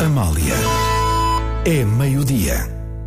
Amália. É meio-dia.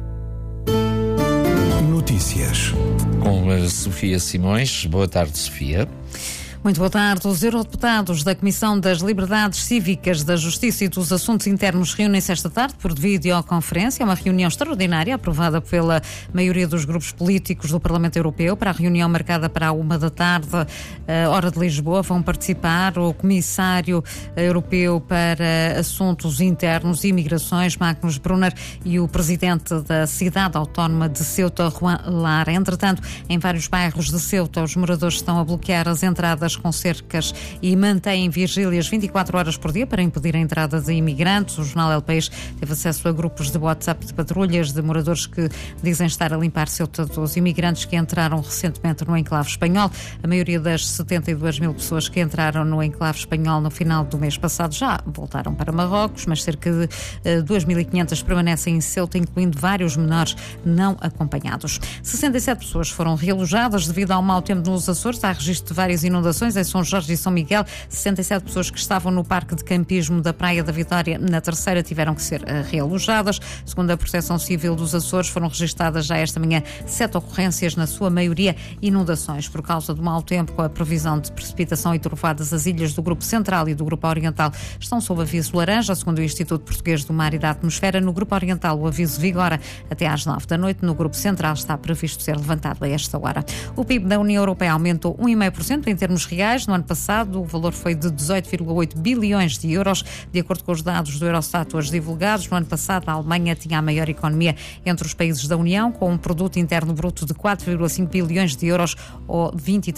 Notícias. Com a Sofia Simões. Boa tarde, Sofia. Muito boa tarde. Os eurodeputados da Comissão das Liberdades Cívicas, da Justiça e dos Assuntos Internos reúnem-se esta tarde por videoconferência. É uma reunião extraordinária aprovada pela maioria dos grupos políticos do Parlamento Europeu. Para a reunião marcada para a 13h, hora de Lisboa, vão participar o Comissário Europeu para Assuntos Internos e Imigrações, Magnus Brunner, e o Presidente da Cidade Autónoma de Ceuta, Juan Lara. Entretanto, em vários bairros de Ceuta, os moradores estão a bloquear as entradas com cercas e mantêm vigílias 24 horas por dia para impedir a entrada de imigrantes. O jornal El País teve acesso a grupos de WhatsApp de patrulhas de moradores que dizem estar a limpar Ceuta dos imigrantes que entraram recentemente no enclave espanhol. A maioria das 72 mil pessoas que entraram no enclave espanhol no final do mês passado já voltaram para Marrocos, mas cerca de 2.500 permanecem em Ceuta, incluindo vários menores não acompanhados. 67 pessoas foram realojadas devido ao mau tempo nos Açores. Há registro de várias inundações em São Jorge e São Miguel. 67 pessoas que estavam no parque de campismo da Praia da Vitória, na Terceira, tiveram que ser realojadas. Segundo a Proteção Civil dos Açores, foram registadas já esta manhã 7 ocorrências, na sua maioria inundações. Por causa do mau tempo, com a previsão de precipitação e trovoadas, as ilhas do Grupo Central e do Grupo Oriental estão sob aviso laranja, segundo o Instituto Português do Mar e da Atmosfera. No Grupo Oriental, o aviso vigora até às 9 da noite. No Grupo Central está previsto ser levantado a esta hora. O PIB da União Europeia aumentou 1,5% em termos reais. No ano passado, o valor foi de 18,8 bilhões de euros. De acordo com os dados do Eurostat hoje divulgados, no ano passado a Alemanha tinha a maior economia entre os países da União, com um produto interno bruto de 4,5 bilhões de euros, ou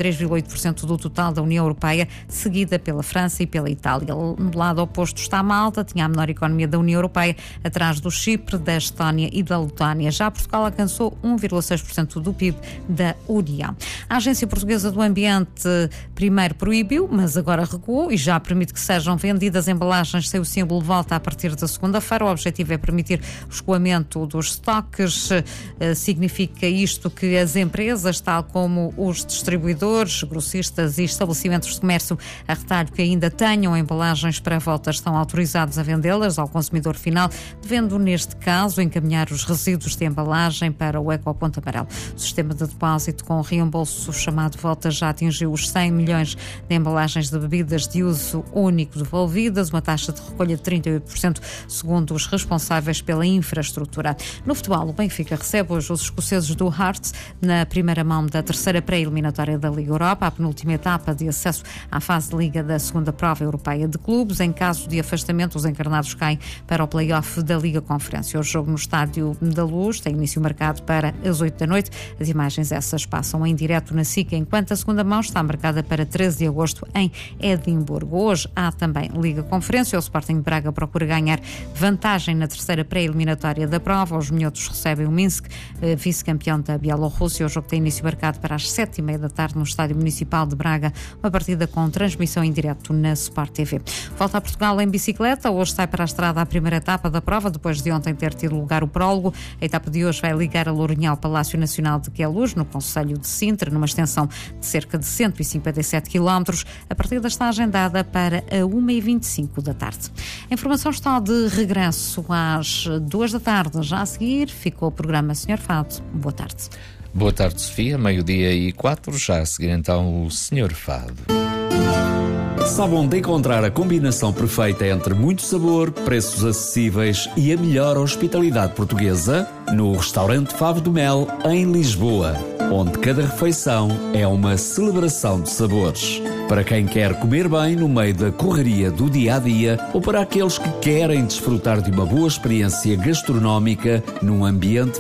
23,8% do total da União Europeia, seguida pela França e pela Itália. Do lado oposto está a Malta, tinha a menor economia da União Europeia, atrás do Chipre, da Estónia e da Letónia. Já Portugal alcançou 1,6% do PIB da União. A Agência Portuguesa do Ambiente primeiro proibiu, mas agora recuou e já permite que sejam vendidas embalagens sem o símbolo Volta a partir da segunda-feira. O objetivo é permitir o escoamento dos estoques. Significa isto que as empresas, tal como os distribuidores, grossistas e estabelecimentos de comércio a retalho que ainda tenham embalagens para volta, estão autorizados a vendê-las ao consumidor final, devendo, neste caso, encaminhar os resíduos de embalagem para o Ecoponto Amarelo. O sistema de depósito com reembolso chamado Volta já atingiu os 100 milhões de embalagens de bebidas de uso único devolvidas, uma taxa de recolha de 38%, segundo os responsáveis pela infraestrutura. No futebol, o Benfica recebe hoje os escoceses do Hearts na primeira mão da terceira pré-eliminatória da Liga Europa, a penúltima etapa de acesso à fase de Liga da segunda prova europeia de clubes. Em caso de afastamento, os encarnados caem para o play-off da Liga Conferência. O jogo no Estádio da Luz tem início marcado para as 8 da noite. As imagens essas passam em direto na SIC, enquanto a segunda mão está marcada para 13 de agosto em Edimburgo. Hoje há também Liga Conferência. O Sporting de Braga procura ganhar vantagem na terceira pré-eliminatória da prova. Os minhotos recebem o Minsk, vice-campeão da Bielorrússia. O jogo tem início marcado para as 7h30 da tarde no Estádio Municipal de Braga, uma partida com transmissão em direto na Sport TV. Volta a Portugal em bicicleta. Hoje sai para a estrada a primeira etapa da prova, depois de ontem ter tido lugar o prólogo. A etapa de hoje vai ligar a Lourinhã ao Palácio Nacional de Queluz, no concelho de Sintra, numa extensão de cerca de 157 km. A partida está agendada para a 1h25 da tarde. A informação está de regresso às 2 da tarde. Já a seguir ficou o programa Senhor Fado. Boa tarde. Boa tarde, Sofia. 12h04. Já a seguir então o Senhor Fado. Sabe onde encontrar a combinação perfeita entre muito sabor, preços acessíveis e a melhor hospitalidade portuguesa? No restaurante Favo do Mel, em Lisboa, onde cada refeição é uma celebração de sabores. Para quem quer comer bem no meio da correria do dia-a-dia, ou para aqueles que querem desfrutar de uma boa experiência gastronómica num ambiente